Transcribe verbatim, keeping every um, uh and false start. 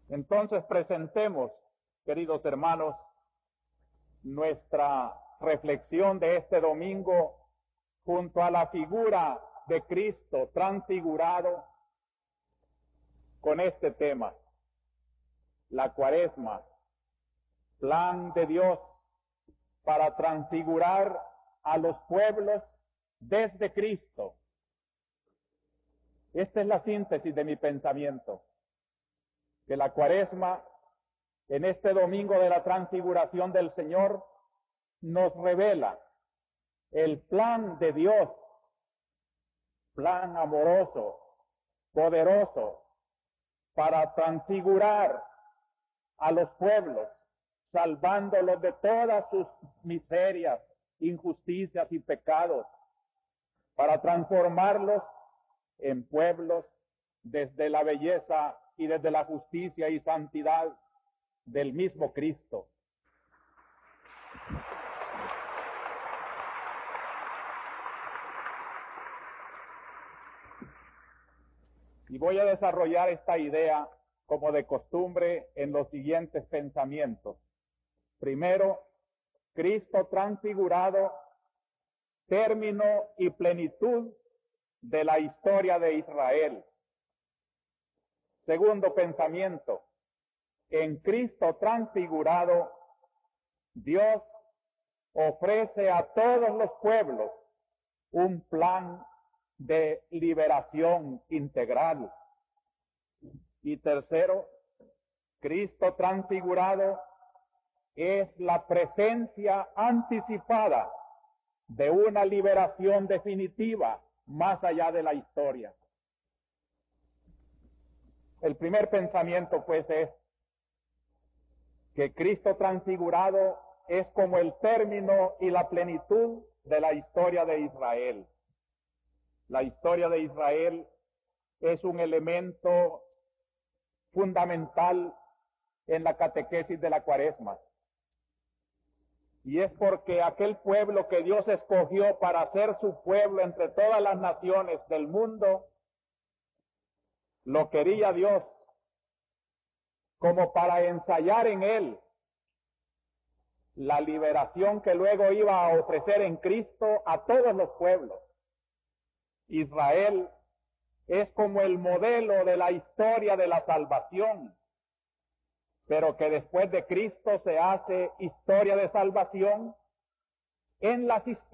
Entonces presentemos, queridos hermanos, nuestra reflexión de este domingo junto a la figura de Cristo transfigurado con este tema: la Cuaresma, plan de Dios para transfigurar a los pueblos desde Cristo. Esta es la síntesis de mi pensamiento, que la Cuaresma, en este domingo de la transfiguración del Señor, nos revela el plan de Dios, plan amoroso, poderoso, para transfigurar a los pueblos, salvándolos de todas sus miserias, injusticias y pecados, para transformarlos en pueblos desde la belleza y desde la justicia y santidad del mismo Cristo. Y voy a desarrollar esta idea como de costumbre en los siguientes pensamientos. Primero, Cristo transfigurado, término y plenitud de la historia de Israel. Segundo pensamiento, en Cristo transfigurado, Dios ofrece a todos los pueblos un plan de liberación integral. Y tercero, Cristo transfigurado es la presencia anticipada de una liberación definitiva más allá de la historia. El primer pensamiento, pues, es que Cristo transfigurado es como el término y la plenitud de la historia de Israel. La historia de Israel es un elemento fundamental en la catequesis de la Cuaresma. Y es porque aquel pueblo que Dios escogió para ser su pueblo entre todas las naciones del mundo, lo quería Dios como para ensayar en él la liberación que luego iba a ofrecer en Cristo a todos los pueblos. Israel es como el modelo de la historia de la salvación, pero que después de Cristo se hace historia de salvación en las historias